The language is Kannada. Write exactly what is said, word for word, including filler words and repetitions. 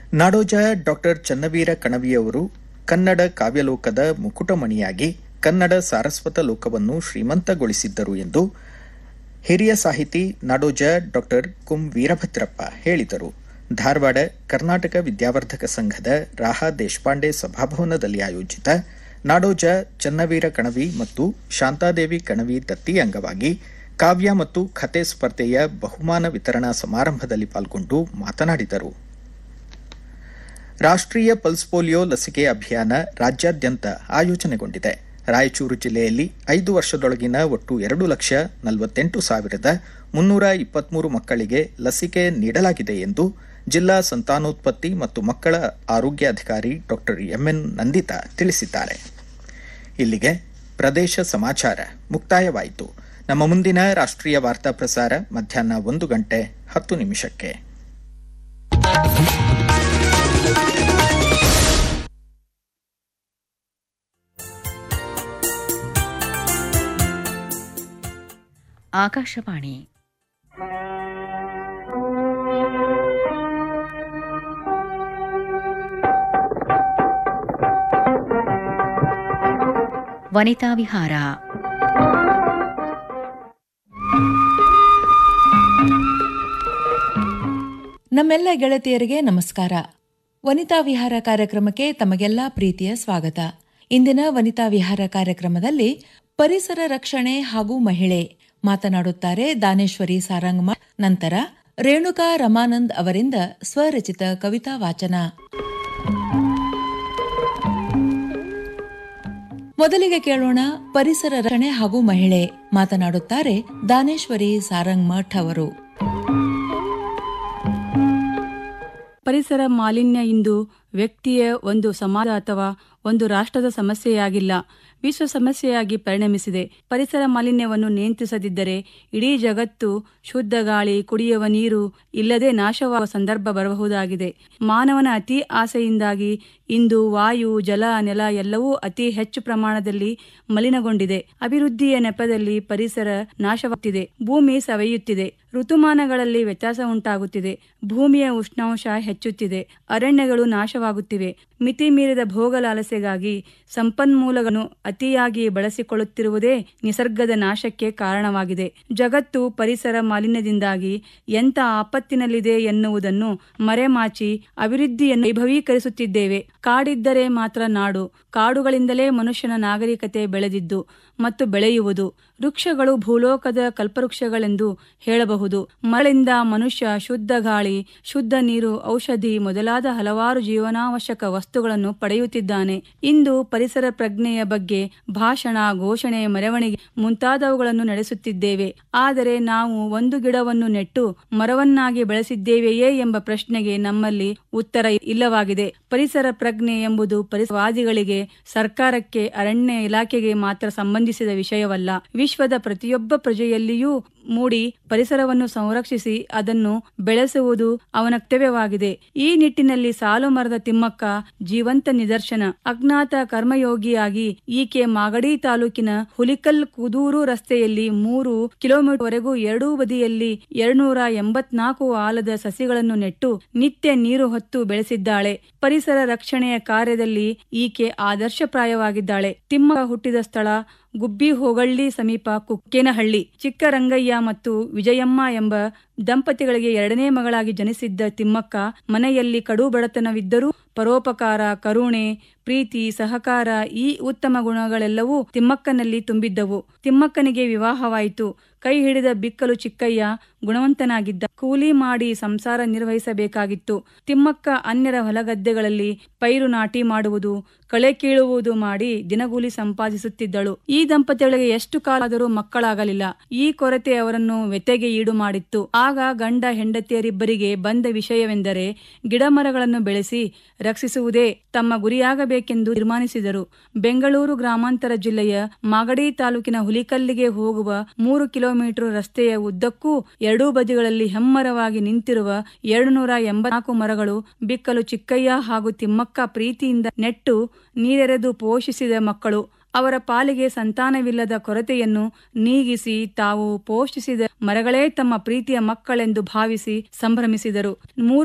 ನಾಡೋಜ ಡಾಕ್ಟರ್ ಚನ್ನವೀರ ಕಣವಿಯವರು ಕನ್ನಡ ಕಾವ್ಯಲೋಕದ ಮುಕುಟಮಣಿಯಾಗಿ ಕನ್ನಡ ಸಾರಸ್ವತ ಲೋಕವನ್ನು ಶ್ರೀಮಂತಗೊಳಿಸಿದ್ದರು ಎಂದು ಹಿರಿಯ ಸಾಹಿತಿ ನಾಡೋಜ ಡಾಕ್ಟರ್ ಕುಂ ವೀರಭದ್ರಪ್ಪ ಹೇಳಿದರು. ಧಾರವಾಡ ಕರ್ನಾಟಕ ವಿದ್ಯಾವರ್ಧಕ ಸಂಘದ ರಾಹಾ ದೇಶಪಾಂಡೆ ಸಭಾಭವನದಲ್ಲಿ ಆಯೋಜಿತ ನಾಡೋಜ ಚನ್ನವೀರ ಕಣವಿ ಮತ್ತು ಶಾಂತಾದೇವಿ ಕಣವಿ ದತ್ತಿ ಅಂಗವಾಗಿ ಕಾವ್ಯ ಮತ್ತು ಕಥೆ ಸ್ಪರ್ಧೆಯ ಬಹುಮಾನ ವಿತರಣಾ ಸಮಾರಂಭದಲ್ಲಿ ಪಾಲ್ಗೊಂಡು ಮಾತನಾಡಿದರು. ರಾಷ್ಟ್ರೀಯ ಪಲ್ಸ್ ಪೋಲಿಯೋ ಲಸಿಕೆ ಅಭಿಯಾನ ರಾಜ್ಯಾದ್ಯಂತ ಆಯೋಜನೆಗೊಂಡಿದೆ. ರಾಯಚೂರು ಜಿಲ್ಲೆಯಲ್ಲಿ ಐದು ವರ್ಷದೊಳಗಿನ ಒಟ್ಟು ಎರಡು ಲಕ್ಷ ನಲವತ್ತೆಂಟು ಸಾವಿರದ ಮುನ್ನೂರ ಇಪ್ಪತ್ಮೂರು ಮಕ್ಕಳಿಗೆ ಲಸಿಕೆ ನೀಡಲಾಗಿದೆ ಎಂದು ಜಿಲ್ಲಾ ಸಂತಾನೋತ್ಪತ್ತಿ ಮತ್ತು ಮಕ್ಕಳ ಆರೋಗ್ಯಾಧಿಕಾರಿ ಡಾಕ್ಟರ್ ಎಂಎನ್ ನಂದಿತಾ ತಿಳಿಸಿದ್ದಾರೆ. ಇಲ್ಲಿಗೆ ಪ್ರದೇಶ ಸಮಾಚಾರ ಮುಕ್ತಾಯವಾಯಿತು. ನಮ್ಮ ಮುಂದಿನ ರಾಷ್ಟ್ರೀಯ ವಾರ್ತಾ ಪ್ರಸಾರ ಮಧ್ಯಾಹ್ನ ಒಂದು ಗಂಟೆ ಹತ್ತು ನಿಮಿಷಕ್ಕೆ. ಆಕಾಶವಾಣಿ ವನಿತಾ ವಿಹಾರ. ನಮ್ಮೆಲ್ಲ ಗೆಳತಿಯರಿಗೆ ನಮಸ್ಕಾರ. ವನಿತಾ ವಿಹಾರ ಕಾರ್ಯಕ್ರಮಕ್ಕೆ ತಮಗೆಲ್ಲ ಪ್ರೀತಿಯ ಸ್ವಾಗತ. ಇಂದಿನ ವನಿತಾ ವಿಹಾರ ಕಾರ್ಯಕ್ರಮದಲ್ಲಿ ಪರಿಸರ ರಕ್ಷಣೆ ಹಾಗೂ ಮಹಿಳೆ ಮಾತನಾಡುತ್ತಾರೆ ದಾನೇಶ್ವರಿ ಸಾರಂಗಮ. ನಂತರ ರೇಣುಕಾ ರಮಾನಂದ್ ಅವರಿಂದ ಸ್ವರಚಿತ ಕವಿತಾ ವಾಚನ. ಮೊದಲಿಗೆ ಕೇಳೋಣ ಪರಿಸರ ರಕ್ಷಣೆ ಹಾಗೂ ಮಹಿಳೆ ಮಾತನಾಡುತ್ತಾರೆ ದಾನೇಶ್ವರಿ ಸಾರಂಗಮಠ್ ಅವರು. ಪರಿಸರ ಮಾಲಿನ್ಯ ಇಂದು ವ್ಯಕ್ತಿಯ ಒಂದು ಸಮಾಜ ಅಥವಾ ಒಂದು ರಾಷ್ಟ್ರದ ಸಮಸ್ಯೆಯಾಗಿಲ್ಲ, ವಿಶ್ವ ಸಮಸ್ಯೆಯಾಗಿ ಪರಿಣಮಿಸಿದೆ. ಪರಿಸರ ಮಾಲಿನ್ಯವನ್ನು ನಿಯಂತ್ರಿಸದಿದ್ದರೆ ಇಡೀ ಜಗತ್ತು ಶುದ್ಧ ಗಾಳಿ, ಕುಡಿಯುವ ನೀರು ಇಲ್ಲದೆ ನಾಶವಾಗುವ ಸಂದರ್ಭ ಬರಬಹುದಾಗಿದೆ. ಮಾನವನ ಅತಿ ಆಸೆಯಿಂದಾಗಿ ಇಂದು ವಾಯು, ಜಲ, ನೆಲ ಎಲ್ಲವೂ ಅತಿ ಹೆಚ್ಚು ಪ್ರಮಾಣದಲ್ಲಿ ಮಲಿನಗೊಂಡಿದೆ. ಅಭಿವೃದ್ಧಿಯ ನೆಪದಲ್ಲಿ ಪರಿಸರ ನಾಶವಾಗುತ್ತಿದೆ, ಭೂಮಿ ಸವೆಯುತ್ತಿದೆ, ಋತುಮಾನಗಳಲ್ಲಿ ವ್ಯತ್ಯಾಸ ಉಂಟಾಗುತ್ತಿದೆ, ಭೂಮಿಯ ಉಷ್ಣಾಂಶ ಹೆಚ್ಚುತ್ತಿದೆ, ಅರಣ್ಯಗಳು ನಾಶವಾಗುತ್ತಿವೆ. ಮಿತಿ ಮೀರಿದ ಭೋಗ ಲಾಲಸೆಗಾಗಿ ಸಂಪನ್ಮೂಲಗಳನ್ನು ಅತಿಯಾಗಿ ಬಳಸಿಕೊಳ್ಳುತ್ತಿರುವುದೇ ನಿಸರ್ಗದ ನಾಶಕ್ಕೆ ಕಾರಣವಾಗಿದೆ. ಜಗತ್ತು ಪರಿಸರ ಮಾಲಿನ್ಯದಿಂದಾಗಿ ಎಂಥ ಆಪತ್ತಿನಲ್ಲಿದೆ ಎನ್ನುವುದನ್ನು ಮರೆಮಾಚಿ ಅಭಿವೃದ್ಧಿಯನ್ನು ವೈಭವೀಕರಿಸುತ್ತಿದ್ದೇವೆ. ಕಾಡಿದ್ದರೆ ಮಾತ್ರ ನಾಡು, ಕಾಡುಗಳಿಂದಲೇ ಮನುಷ್ಯನ ನಾಗರಿಕತೆ ಬೆಳೆದಿದ್ದು ಮತ್ತು ಬೆಳೆಯುವುದು. ವೃಕ್ಷಗಳು ಭೂಲೋಕದ ಕಲ್ಪವೃಕ್ಷಗಳೆಂದು ಹೇಳಬಹುದು. ಮರಳಿಂದ ಮನುಷ್ಯ ಶುದ್ಧ ಗಾಳಿ, ಶುದ್ಧ ನೀರು, ಔಷಧಿ ಮೊದಲಾದ ಹಲವಾರು ಜೀವನಾವಶ್ಯಕ ವಸ್ತುಗಳನ್ನು ಪಡೆಯುತ್ತಿದ್ದಾನೆ. ಇಂದು ಪರಿಸರ ಪ್ರಜ್ಞೆಯ ಬಗ್ಗೆ ಭಾಷಣ, ಘೋಷಣೆ, ಮೆರವಣಿಗೆ ಮುಂತಾದವುಗಳನ್ನು ನಡೆಸುತ್ತಿದ್ದೇವೆ. ಆದರೆ ನಾವು ಒಂದು ಗಿಡವನ್ನು ನೆಟ್ಟು ಮರವನ್ನಾಗಿ ಬೆಳೆಸಿದ್ದೇವೆಯೇ ಎಂಬ ಪ್ರಶ್ನೆಗೆ ನಮ್ಮಲ್ಲಿ ಉತ್ತರ ಇಲ್ಲವಾಗಿದೆ. ಪರಿಸರ ಪ್ರಜ್ಞೆ ಎಂಬುದು ಪರಿಸರವಾದಿಗಳಿಗೆ, ಸರ್ಕಾರಕ್ಕೆ, ಅರಣ್ಯ ಇಲಾಖೆಗೆ ಮಾತ್ರ ಸಂಬಂಧಿಸಿದ ವಿಷಯವಲ್ಲ. ವಿಶ್ವದ ಪ್ರತಿಯೊಬ್ಬ ಪ್ರಜೆಯಲ್ಲಿಯೂ ಮೂಡಿ ಪರಿಸರವನ್ನು ಸಂರಕ್ಷಿಸಿ ಅದನ್ನು ಬೆಳೆಸುವುದು ಅವನ ಕರ್ತವ್ಯವಾಗಿದೆ. ಈ ನಿಟ್ಟಿನಲ್ಲಿ ಸಾಲು ಮರದ ತಿಮ್ಮಕ್ಕ ಜೀವಂತ ನಿದರ್ಶನ. ಅಜ್ಞಾತ ಕರ್ಮಯೋಗಿಯಾಗಿ ಈಕೆ ಮಾಗಡಿ ತಾಲೂಕಿನ ಹುಲಿಕಲ್ ಕುದೂರು ರಸ್ತೆಯಲ್ಲಿ ಮೂರು ಕಿಲೋಮೀಟರ್ ವರೆಗೂ ಎರಡೂ ಬದಿಯಲ್ಲಿ ಎರಡ್ನೂರ ಎಂಬತ್ನಾಲ್ಕು ಆಲದ ಸಸಿಗಳನ್ನು ನೆಟ್ಟು ನಿತ್ಯ ನೀರು ಹೊತ್ತು ಬೆಳೆಸಿದ್ದಾಳೆ. ಪರಿಸರ ರಕ್ಷಣೆಯ ಕಾರ್ಯದಲ್ಲಿ ಈಕೆ ಆದರ್ಶಪ್ರಾಯವಾಗಿದ್ದಾಳೆ. ತಿಮ್ಮಕ್ಕ ಹುಟ್ಟಿದ ಸ್ಥಳ ಗುಬ್ಬಿ ಹೋಗಳ್ಳಿ ಸಮೀಪ ಕುಕ್ಕೇನಹಳ್ಳಿ. ಚಿಕ್ಕರಂಗಯ್ಯ ಮತ್ತು ವಿಜಯಮ್ಮ ಎಂಬ ದಂಪತಿಗಳಿಗೆ ಎರಡನೇ ಮಗಳಾಗಿ ಜನಿಸಿದ್ದ ತಿಮ್ಮಕ್ಕ ಮನೆಯಲ್ಲಿ ಕಡು ಬಡತನವಿದ್ದರೂ ಪರೋಪಕಾರ, ಕರುಣೆ, ಪ್ರೀತಿ, ಸಹಕಾರ ಈ ಉತ್ತಮ ಗುಣಗಳೆಲ್ಲವೂ ತಿಮ್ಮಕ್ಕನಲ್ಲಿ ತುಂಬಿದ್ದವು. ತಿಮ್ಮಕ್ಕನಿಗೆ ವಿವಾಹವಾಯಿತು. ಕೈ ಹಿಡಿದ ಬಿಕ್ಕಲು ಚಿಕ್ಕಯ್ಯ ಗುಣವಂತನಾಗಿದ್ದ. ಕೂಲಿ ಮಾಡಿ ಸಂಸಾರ ನಿರ್ವಹಿಸಬೇಕಾಗಿತ್ತು. ತಿಮ್ಮಕ್ಕ ಅನ್ಯರ ಹೊಲಗದ್ದೆಗಳಲ್ಲಿ ಪೈರು ನಾಟಿ ಮಾಡುವುದು, ಕಳೆ ಕೀಳುವುದು ಮಾಡಿ ದಿನಗೂಲಿ ಸಂಪಾದಿಸುತ್ತಿದ್ದಳು. ಈ ದಂಪತಿಗಳಿಗೆ ಎಷ್ಟು ಕಾಲಾದರೂ ಮಕ್ಕಳಾಗಲಿಲ್ಲ. ಈ ಕೊರತೆ ಅವರನ್ನು ವ್ಯಥೆಗೆ ಈಡು ಮಾಡಿತ್ತು. ಆಗ ಗಂಡ ಹೆಂಡತಿಯರಿಬ್ಬರಿಗೆ ಬಂದ ವಿಷಯವೆಂದರೆ ಗಿಡಮರಗಳನ್ನು ಬೆಳೆಸಿ ರಕ್ಷಿಸುವುದೇ ತಮ್ಮ ಗುರಿಯಾಗಬೇಕೆಂದು ತೀರ್ಮಾನಿಸಿದರು. ಬೆಂಗಳೂರು ಗ್ರಾಮಾಂತರ ಜಿಲ್ಲೆಯ ಮಾಗಡಿ ತಾಲೂಕಿನ ಹುಲಿಕಲ್ಲಿಗೆ ಹೋಗುವ ಮೂರು ಕಿಲೋಮೀಟರ್ ರಸ್ತೆಯ ಉದ್ದಕ್ಕೂ ಎರಡೂ ಬದಿಗಳಲ್ಲಿ ಹೆಮ್ಮರವಾಗಿ ನಿಂತಿರುವ ಎರಡು ನೂರ ಎಂಬತ್ನಾಲ್ಕು ಮರಗಳು ಬಿಕ್ಕಲು ಚಿಕ್ಕಯ್ಯ ಹಾಗೂ ತಿಮ್ಮಕ್ಕ ಪ್ರೀತಿಯಿಂದ ನೆಟ್ಟು ನೀರೆರೆದು ಪೋಷಿಸಿದ ಮಕ್ಕಳು. ಅವರ ಪಾಲಿಗೆ ಸಂತಾನವಿಲ್ಲದ ಕೊರತೆಯನ್ನು ನೀಗಿಸಿ ತಾವು ಪೋಷಿಸಿದ ಮರಗಳೇ ತಮ್ಮ ಪ್ರೀತಿಯ ಮಕ್ಕಳೆಂದು ಭಾವಿಸಿ ಸಂಭ್ರಮಿಸಿದರು. ಮೂರು